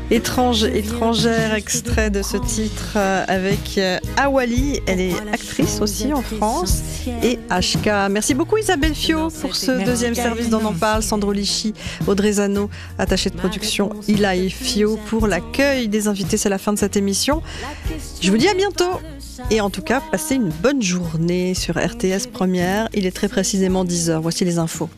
Étrangère, extrait de ce titre avec Awali. Elle est actrice aussi en France. Et HK. Merci beaucoup Isabelle Fio pour ce deuxième service dont on parle. Sandro Lichy, Audrey Zano, attaché de production Ila et Fio pour l'accueil des invités. C'est la fin de cette émission. Je vous dis à bientôt. Et en tout cas, passez une bonne journée sur RTS Première. Il est très précisément 10h. Voici les infos.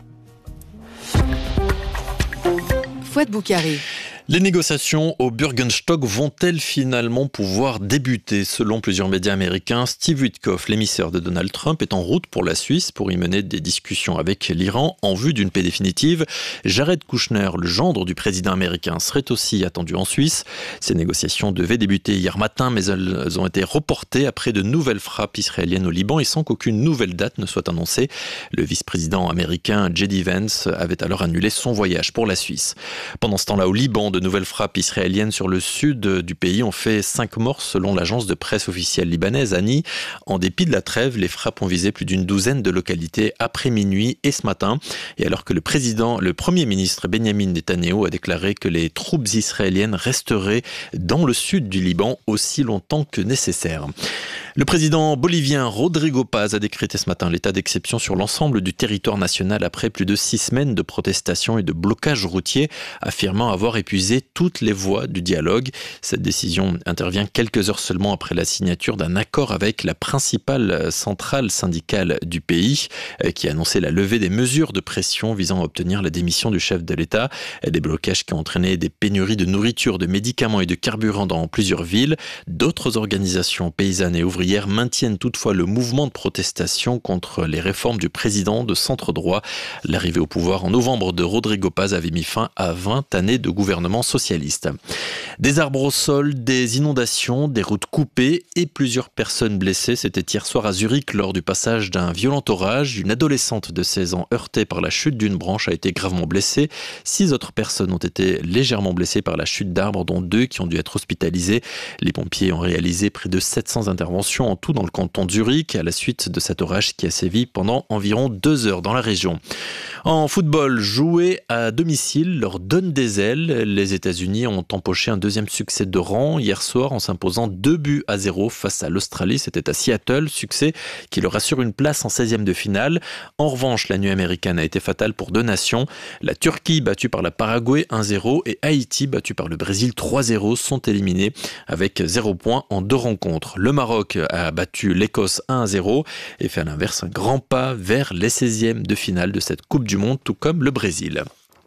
Fouad Boukari. Les négociations au Bürgenstock vont-elles finalement pouvoir débuter ? Selon plusieurs médias américains, Steve Witkoff, l'émissaire de Donald Trump, est en route pour la Suisse pour y mener des discussions avec l'Iran en vue d'une paix définitive. Jared Kushner, le gendre du président américain, serait aussi attendu en Suisse. Ces négociations devaient débuter hier matin, mais elles ont été reportées après de nouvelles frappes israéliennes au Liban et sans qu'aucune nouvelle date ne soit annoncée. Le vice-président américain J.D. Vance avait alors annulé son voyage pour la Suisse. Pendant ce temps-là, au Liban, de nouvelles frappes israéliennes sur le sud du pays ont fait 5 morts selon l'agence de presse officielle libanaise ANI. En dépit de la trêve, les frappes ont visé plus d'une douzaine de localités après minuit et ce matin. Et alors que le premier ministre Benjamin Netanyahou a déclaré que les troupes israéliennes resteraient dans le sud du Liban aussi longtemps que nécessaire. Le président bolivien Rodrigo Paz a décrété ce matin l'état d'exception sur l'ensemble du territoire national après plus de 6 semaines de protestations et de blocages routiers, affirmant avoir épuisé toutes les voies du dialogue. Cette décision intervient quelques heures seulement après la signature d'un accord avec la principale centrale syndicale du pays, qui a annoncé la levée des mesures de pression visant à obtenir la démission du chef de l'État. Des blocages qui ont entraîné des pénuries de nourriture, de médicaments et de carburant dans plusieurs villes. D'autres organisations paysannes et ouvrières maintiennent toutefois le mouvement de protestation contre les réformes du président de centre-droit. L'arrivée au pouvoir en novembre de Rodrigo Paz avait mis fin à 20 années de gouvernement socialiste. Des arbres au sol, des inondations, des routes coupées et plusieurs personnes blessées. C'était hier soir à Zurich lors du passage d'un violent orage. Une adolescente de 16 ans heurtée par la chute d'une branche a été gravement blessée. 6 autres personnes ont été légèrement blessées par la chute d'arbres, dont 2 qui ont dû être hospitalisées. Les pompiers ont réalisé près de 700 interventions en tout dans le canton de Zurich à la suite de cet orage qui a sévi pendant environ 2 heures dans la région. En football, jouer à domicile leur donne des ailes. Les États-Unis ont empoché un deuxième succès de rang hier soir en s'imposant 2-0 face à l'Australie. C'était à Seattle, succès qui leur assure une place en 16e de finale. En revanche, la nuit américaine a été fatale pour 2 nations. La Turquie, battue par la Paraguay 1-0 et Haïti, battue par le Brésil 3-0, sont éliminés avec 0 points en 2 rencontres. Le Maroc a battu l'Écosse 1-0 et fait à l'inverse un grand pas vers les 16e de finale de cette Coupe du Monde, tout comme le Brésil.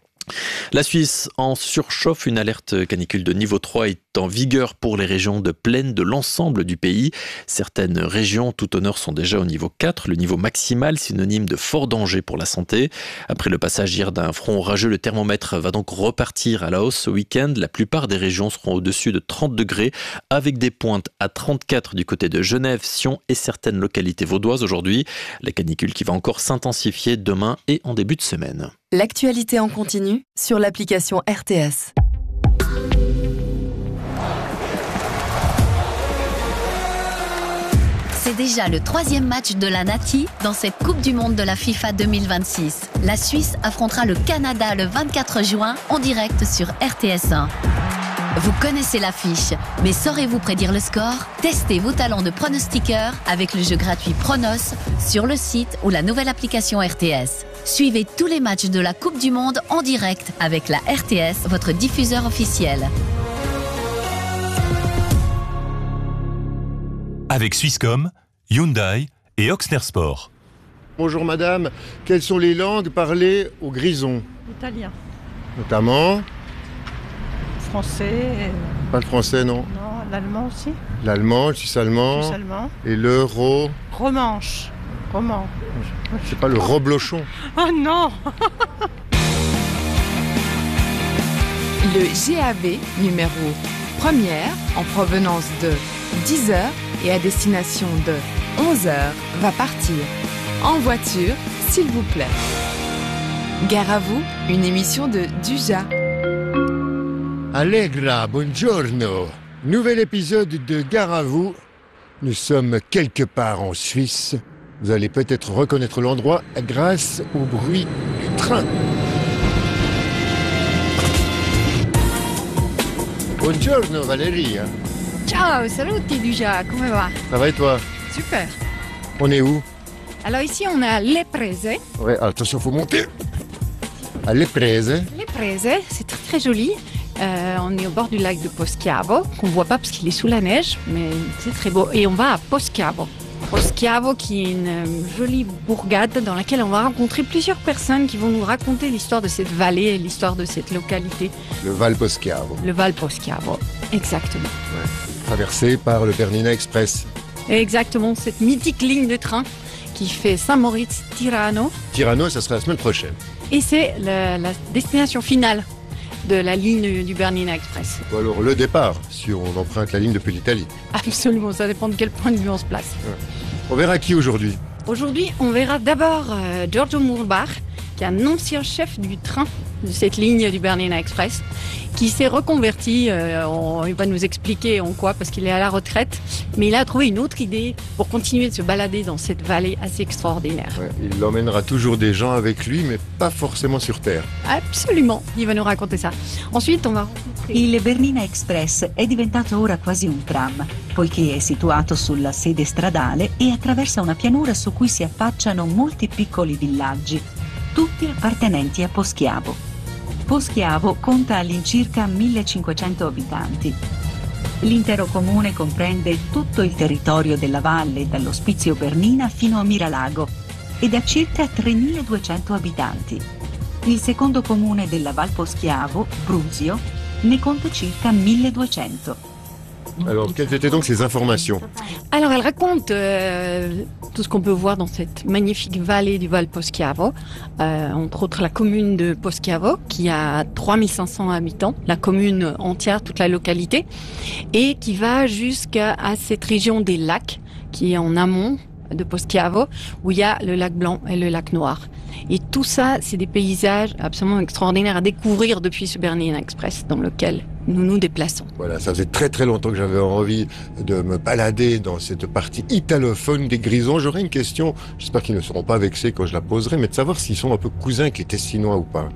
La Suisse en surchauffe, une alerte canicule de niveau 3 est en vigueur pour les régions de plaine de l'ensemble du pays. Certaines régions tout au nord sont déjà au niveau 4, le niveau maximal synonyme de fort danger pour la santé. Après le passage hier d'un front orageux, le thermomètre va donc repartir à la hausse ce week-end. La plupart des régions seront au-dessus de 30 degrés avec des pointes à 34 du côté de Genève, Sion et certaines localités vaudoises aujourd'hui. La canicule qui va encore s'intensifier demain et en début de semaine. L'actualité en continu sur l'application RTS. C'est déjà le 3e match de la Nati dans cette Coupe du Monde de la FIFA 2026. La Suisse affrontera le Canada le 24 juin en direct sur RTS1. Vous connaissez l'affiche, mais saurez-vous prédire le score ? Testez vos talents de pronostiqueur avec le jeu gratuit Pronos sur le site ou la nouvelle application RTS. Suivez tous les matchs de la Coupe du Monde en direct avec la RTS, votre diffuseur officiel. Avec Swisscom, Hyundai et Oxner Sport. Bonjour madame, quelles sont les langues parlées au Grison ? Italien. Notamment ? Français. Pas le français, non ? Non, l'allemand aussi. L'allemand, le suisse-allemand. Suisse-allemand. Et le Romanche. Roman. C'est pas le reblochon. Oh non. Le GAV numéro 1er en provenance de 10h et à destination de 11h va partir. En voiture, s'il vous plaît. Gare à vous, une émission de Duja. Allegra, buongiorno. Nouvel épisode de Gare à vous. Nous sommes quelque part en Suisse. Vous allez peut-être reconnaître l'endroit grâce au bruit du train. Buongiorno Valérie. Ciao, saluti Duja, come va? Ça va et toi? Super. On est où? Alors ici on est à Le Prese. Ouais, attention, faut monter. À Le Prese. Le Prese, c'est très très joli. On est au bord du lac de Poschiavo, qu'on ne voit pas parce qu'il est sous la neige, mais c'est très beau. Et on va à Poschiavo. Poschiavo qui est une jolie bourgade dans laquelle on va rencontrer plusieurs personnes qui vont nous raconter l'histoire de cette vallée et l'histoire de cette localité. Le Val Poschiavo. Le Val Poschiavo, exactement. Ouais. Traversé par le Bernina Express. Exactement, cette mythique ligne de train qui fait Saint-Moritz-Tirano. Tirano, ça sera la semaine prochaine. Et c'est la destination finale de la ligne du Bernina Express. Ou alors le départ, si on emprunte la ligne depuis l'Italie. Absolument, ça dépend de quel point de vue on se place. Ouais. On verra qui aujourd'hui? Aujourd'hui, on verra d'abord Giorgio Murbar, qui est un ancien chef du train de cette ligne du Bernina Express, qui s'est reconverti, il va nous expliquer en quoi, parce qu'il est à la retraite, mais il a trouvé une autre idée pour continuer de se balader dans cette vallée assez extraordinaire. Ouais, il emmènera toujours des gens avec lui, mais pas forcément sur Terre. Absolument, il va nous raconter ça. Ensuite, on va rencontrer... Il Bernina Express è diventato ora quasi un tram, poiché è situato sulla sede stradale e attraversa una pianura su cui si affacciano molti piccoli villaggi, tutti appartenenti a Poschiavo. Poschiavo conta all'incirca 1500 abitanti. L'intero comune comprende tutto il territorio della valle, dall'Ospizio Bernina fino a Miralago, ed ha circa 3200 abitanti. Il secondo comune della Val Poschiavo, Brusio, ne compte circa 1200. Alors, quelles étaient donc ces informations? Alors, elle raconte tout ce qu'on peut voir dans cette magnifique vallée du Val Poschiavo, entre autres la commune de Poschiavo, qui a 3500 habitants, la commune entière, toute la localité, et qui va jusqu'à cette région des lacs, qui est en amont de Poschiavo, où il y a le lac Blanc et le lac Noir. Et tout ça, c'est des paysages absolument extraordinaires à découvrir depuis ce Bernina Express dans lequel nous nous déplaçons. Voilà, ça faisait très très longtemps que j'avais envie de me balader dans cette partie italophone des Grisons. J'aurais une question, j'espère qu'ils ne seront pas vexés quand je la poserai, mais de savoir s'ils sont un peu cousins avec les Tessinois ou pas.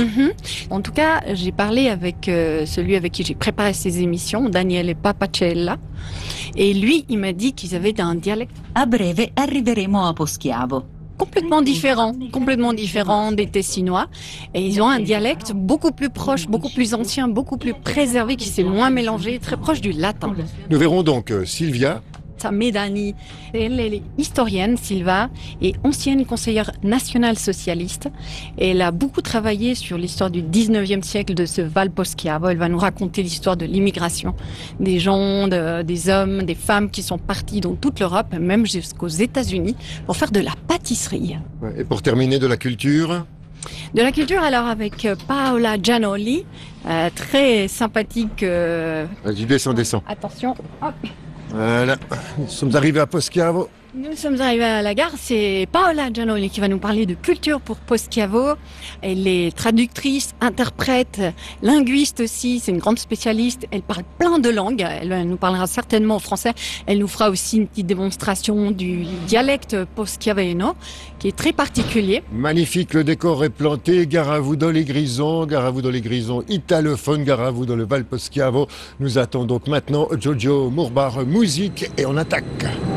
En tout cas, j'ai parlé avec celui avec qui j'ai préparé ces émissions, Daniele Papacella, et lui, il m'a dit qu'ils avaient un dialecte A breve arriveremo a Poschiavo. complètement différent des Tessinois. Et ils ont un dialecte beaucoup plus proche, beaucoup plus ancien, beaucoup plus préservé, qui s'est moins mélangé, très proche du latin. Nous verrons donc Sylvia. Medani, elle est historienne, Silva, et ancienne conseillère nationale socialiste. Et elle a beaucoup travaillé sur l'histoire du 19e siècle de ce Val Poschiavo. Elle va nous raconter l'histoire de l'immigration, des gens, des hommes, des femmes qui sont partis dans toute l'Europe, même jusqu'aux États-Unis, pour faire de la pâtisserie. Et pour terminer, de la culture. De la culture, alors, avec Paola Gianoli, très sympathique. Vas-y, descends. Attention, hop. Voilà, nous sommes arrivés à Poschiavo. Nous sommes arrivés à la gare, c'est Paola Gianoli qui va nous parler de culture pour Poschiavo. Elle est traductrice, interprète, linguiste aussi, c'est une grande spécialiste. Elle parle plein de langues, elle nous parlera certainement en français. Elle nous fera aussi une petite démonstration du dialecte poschiaveno, qui est très particulier. Magnifique, le décor est planté, gare à vous dans les Grisons, italophone, gare à vous dans le Val Poschiavo. Nous attendons donc maintenant Giorgio Murbar, musique, et on attaque.